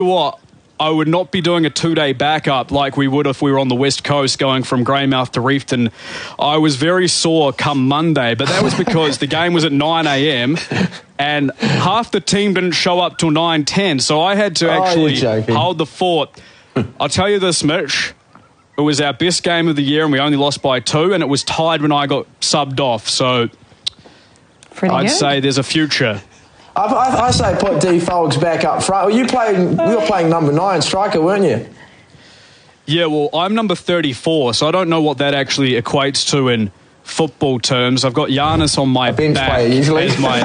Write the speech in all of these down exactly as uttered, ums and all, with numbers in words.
What? I would not be doing a two-day backup like we would if we were on the West Coast going from Greymouth to Reefton. I was very sore come Monday, but that was because the game was at nine a.m. and half the team didn't show up till nine ten, so I had to actually oh, hold the fort. I'll tell you this, Mitch. It was our best game of the year and we only lost by two, and it was tied when I got subbed off, so Pretty I'd good. say there's a future. I, I, I say put D Folks back up front. Well, you playing? We were playing number nine striker, weren't you? Yeah, well, I'm number thirty-four, so I don't know what that actually equates to in football terms. I've got Giannis on my bench back player usually. as my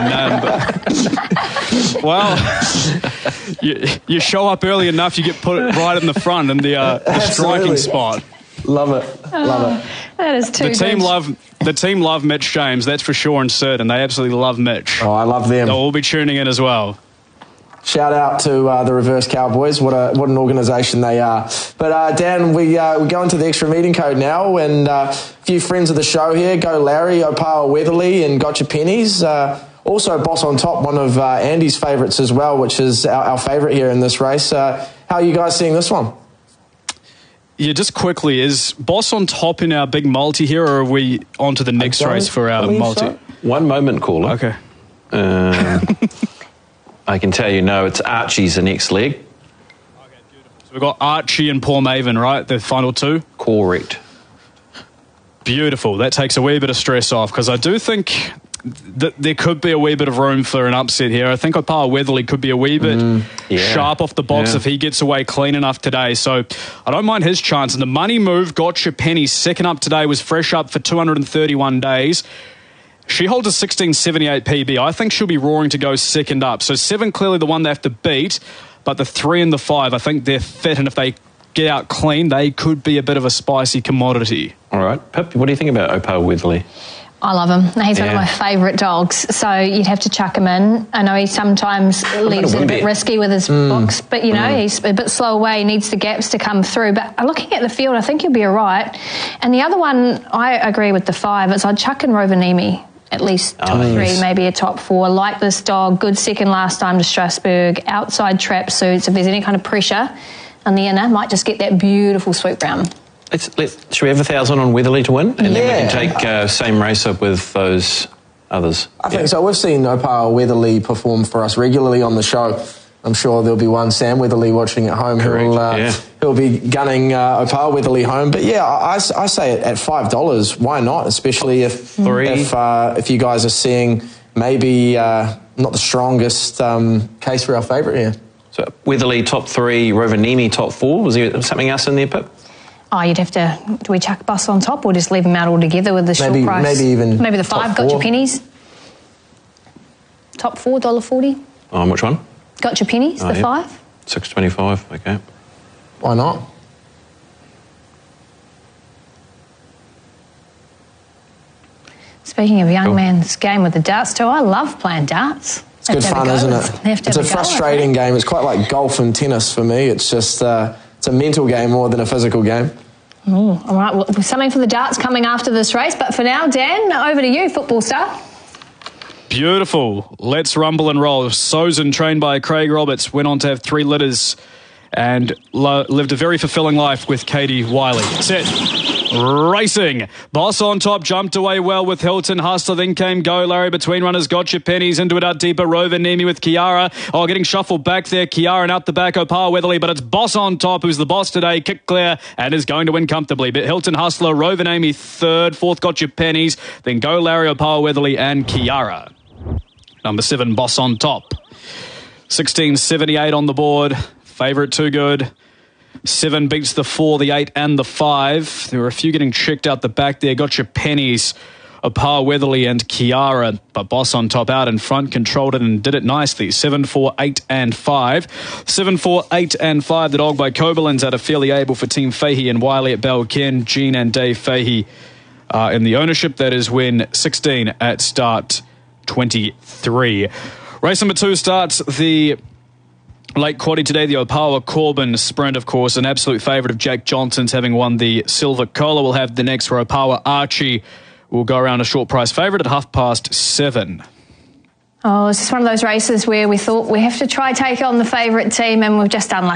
number. Well, you, you show up early enough, you get put right in the front in the, uh, the striking spot. Love it, love it. That is too The team good. love the team love Mitch James, that's for sure and certain. They absolutely love Mitch. Oh, I love them. They'll all be tuning in as well. Shout out to uh, the Reverse Cowboys. What a what an organisation they are. But uh, Dan, we uh, we go into the extra meeting code now, and uh, a few friends of the show here. Go Larry, Opawa Weatherly, and Gotcha Pennies. Uh, also, Boss on Top, one of uh, Andy's favourites as well, which is our, our favourite here in this race. Uh, how are you guys seeing this one? Yeah, just quickly, is Boss on Top in our big multi here, or are we on to the next race for our multi? So. One moment, caller. Okay. Uh, I can tell you, no, it's Archie's the next leg. Okay, beautiful. So we've got Archie and Paul Maven, right? The final two? Correct. Beautiful. That takes a wee bit of stress off, because I do think that there could be a wee bit of room for an upset here. I think Opawa Weatherly could be a wee bit mm, yeah. sharp off the box yeah. if he gets away clean enough today. So I don't mind his chance. And the money move, Gotcha Penny, second up today, was fresh up for two hundred thirty-one days. She holds a sixteen seventy-eight P B. I think she'll be roaring to go second up. So seven, clearly the one they have to beat, but the three and the five, I think they're fit, and if they get out clean, they could be a bit of a spicy commodity. All right. Pip, what do you think about Opawa Weatherly? I love him. He's Yeah. one of my favourite dogs, so you'd have to chuck him in. I know he sometimes leaves it a bit Wimbet. risky with his Mm. books, but, you know, he's a bit slow away, he needs the gaps to come through. But looking at the field, I think he'll be all right. And the other one, I agree with the five, is I'd chuck in Rovenimi. At least top Oh, three, yes. maybe a top four. Like this dog, good second last time to Strasbourg, outside trap suits. If there's any kind of pressure on the inner, might just get that beautiful swoop round. Let's, let's, should we have a thousand on Weatherly to win? And Yeah. then we can take uh, same race up with those others. I think so. We've seen Opawa Weatherly perform for us regularly on the show. I'm sure there'll be one Sam Weatherly watching at home Correct, who'll, uh, yeah. who'll be gunning uh, Opawa Weatherly home. But yeah, I, I say it at five dollars. Why not? Especially if Three. if uh, if you guys are seeing maybe uh, not the strongest um, case for our favourite here. So Weatherly top three, Rovenimi top four. Was there something else in there, Pip? Oh, you'd have to... Do we chuck Bus on top or just leave him out altogether with the short Maybe- price? maybe even Maybe the top five, got your four. pennies. Top four, one dollar forty. On which one? Got your pennies, Oh, the yeah. five. six twenty-five, okay. Why not? Speaking of young Cool. man's game with the darts too, I love playing darts. It's good fun, isn't it? It's a frustrating game. It's quite like golf and tennis for me. It's just uh, it's a mental game more than a physical game. All right, well, something for the darts coming after this race. But for now, Dan, over to you, football star. Beautiful. Let's rumble and roll. Sozin, trained by Craig Roberts, went on to have three litters and lo- lived a very fulfilling life with Katie Wiley. Set. Racing. Boss on top, jumped away well with Hilton Hustler. Then came Go Larry between runners. Gotcha Pennies into it out deeper. Rovenimi with Kiara. Oh, getting shuffled back there. Kiara and out the back. Opawa Weatherly, but it's Boss on top who's the boss today. Kick clear and is going to win comfortably. But Hilton Hustler, Rovenimi third, fourth Gotcha Pennies. Then Go Larry, Opawa Weatherly and Kiara. Number seven, Boss on top. sixteen seventy-eight on the board. Favourite too good. Seven beats the four, the eight, and the five. There were a few getting checked out the back there. Got your pennies. Opawa Weatherly and Kiara, but Boss on top out in front, controlled it and did it nicely. Seven, four, eight, and five. Seven, four, eight, and five. The dog by Koberlin's out of fairly able for Team Fahey and Wiley at Belkin. Gene and Dave Fahey uh, in the ownership. That is win sixteen at start twenty-three. Race number two starts the late quaddie today, the Opawa Corbin Sprint, of course, an absolute favourite of Jack Johnson's, having won the Silver Cola. We'll have the next for Opawa Archie. We'll go around a short price favourite at half past seven. Oh, it's just one of those races where we thought we have to try take on the favourite team and we've just done